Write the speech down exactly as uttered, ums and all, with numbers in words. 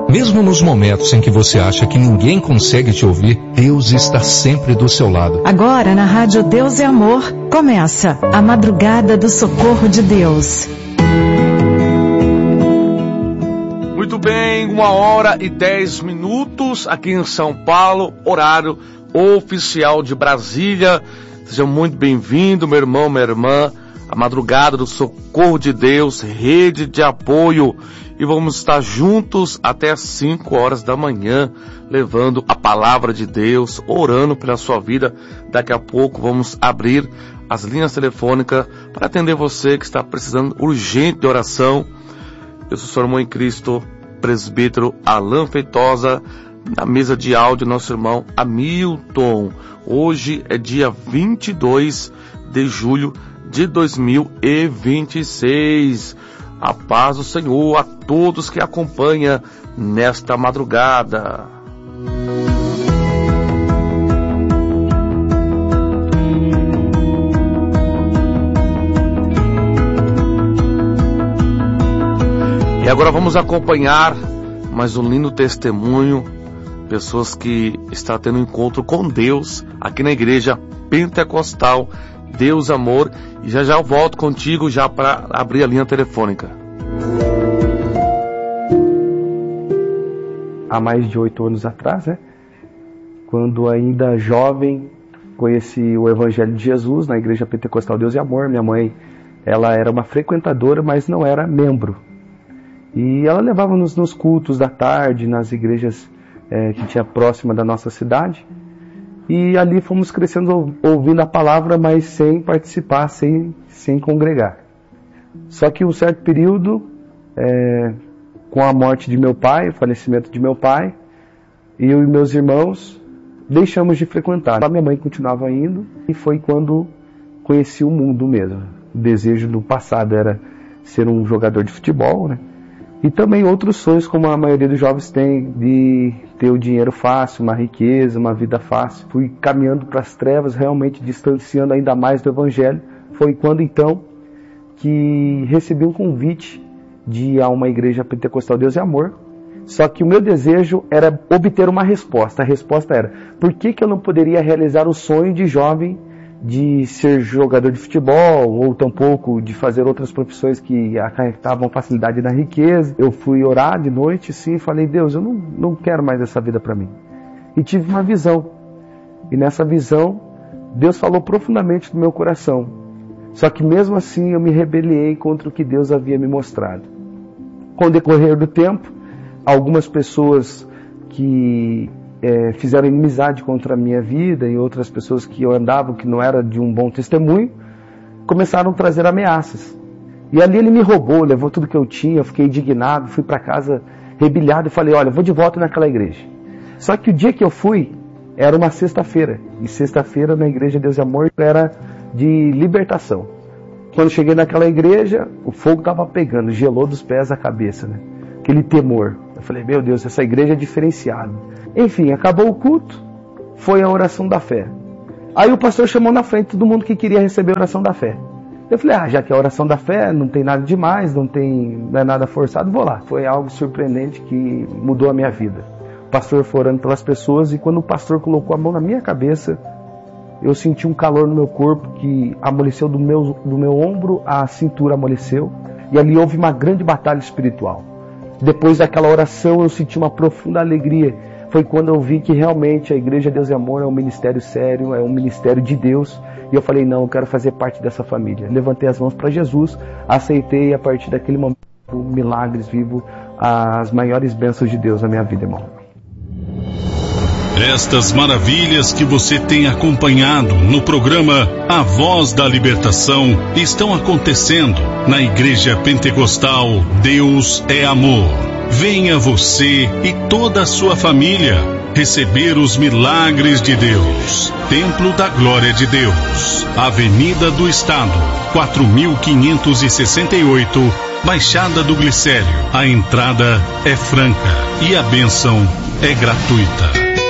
Mesmo nos momentos em que você acha que ninguém consegue te ouvir, Deus está sempre do seu lado. Agora na Rádio Deus é Amor, começa a Madrugada do Socorro de Deus. Muito bem, uma hora e dez minutos aqui em São Paulo, horário oficial de Brasília. Seja muito bem-vindo, meu irmão, minha irmã, a Madrugada do Socorro de Deus, rede de apoio. E vamos estar juntos até às cinco horas da manhã, levando a palavra de Deus, orando pela sua vida. Daqui a pouco vamos abrir as linhas telefônicas para atender você que está precisando urgente de oração. Eu sou o seu irmão em Cristo, presbítero Alain Feitosa, na mesa de áudio, nosso irmão Hamilton. Hoje é dia vinte e dois de julho de dois mil e vinte e seis. A paz do Senhor a todos que acompanham nesta madrugada. E agora vamos acompanhar mais um lindo testemunho, pessoas que estão tendo um encontro com Deus aqui na Igreja Pentecostal Deus Amor, e já já eu volto contigo já para abrir a linha telefônica. Há mais de oito anos atrás, né, quando ainda jovem, conheci o Evangelho de Jesus na Igreja Pentecostal Deus e Amor. Minha mãe, ela era uma frequentadora, mas não era membro. E ela levava-nos nos cultos da tarde, nas igrejas é, que tinha próxima da nossa cidade. E ali fomos crescendo ouvindo a palavra, mas sem participar, sem, sem congregar. Só que um certo período, é, com a morte de meu pai, o falecimento de meu pai, eu e meus irmãos deixamos de frequentar. A minha mãe continuava indo, e foi quando conheci o mundo mesmo. O desejo do passado era ser um jogador de futebol, né? E também outros sonhos, como a maioria dos jovens tem, de ter o dinheiro fácil, uma riqueza, uma vida fácil. Fui caminhando para as trevas, realmente distanciando ainda mais do Evangelho. Foi quando então que recebi um convite de ir a uma igreja pentecostal Deus e Amor. Só que o meu desejo era obter uma resposta. A resposta era, por que que eu não poderia realizar o sonho de jovem de ser jogador de futebol, ou tampouco de fazer outras profissões que acarretavam facilidade na riqueza? Eu fui orar de noite, sim, e falei, Deus, eu não, não quero mais essa vida para mim. E tive uma visão. E nessa visão, Deus falou profundamente no meu coração. Só que mesmo assim eu me rebelei contra o que Deus havia me mostrado. Com o decorrer do tempo, algumas pessoas que É, fizeram inimizade contra a minha vida, e outras pessoas que eu andava que não era de um bom testemunho, começaram a trazer ameaças. E ali ele me roubou, levou tudo que eu tinha, eu fiquei indignado, fui para casa rebilhado e falei, olha, vou de volta naquela igreja. Só que o dia que eu fui, era uma sexta-feira, e sexta-feira na Igreja Deus e Amor era de libertação. Quando cheguei naquela igreja, o fogo estava pegando, gelou dos pés à cabeça, né? Aquele temor. Eu falei, meu Deus, essa igreja é diferenciada. Enfim, acabou o culto, foi a oração da fé. Aí o pastor chamou na frente todo mundo que queria receber a oração da fé. Eu falei, ah, já que é a oração da fé, não tem nada demais, não, tem, não é nada forçado, vou lá. Foi algo surpreendente que mudou a minha vida. O pastor foi orando pelas pessoas, e quando o pastor colocou a mão na minha cabeça, eu senti um calor no meu corpo que amoleceu do meu, do meu ombro, a cintura amoleceu, e ali houve uma grande batalha espiritual. Depois daquela oração eu senti uma profunda alegria. Foi quando eu vi que realmente a Igreja Deus e Amor é um ministério sério, é um ministério de Deus. E eu falei, não, eu quero fazer parte dessa família. Levantei as mãos para Jesus, aceitei, e a partir daquele momento, milagres vivo, as maiores bênçãos de Deus na minha vida, irmão. Estas maravilhas que você tem acompanhado no programa A Voz da Libertação estão acontecendo na Igreja Pentecostal Deus é Amor. Venha você e toda a sua família receber os milagres de Deus. Templo da Glória de Deus, Avenida do Estado, quatro mil quinhentos e sessenta e oito, Baixada do Glicério. A entrada é franca e a bênção é gratuita.